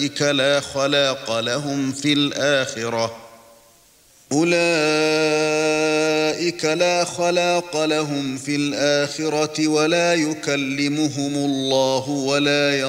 أولئك لا خلاق لهم في الآخرة ولا يكلمهم الله ولا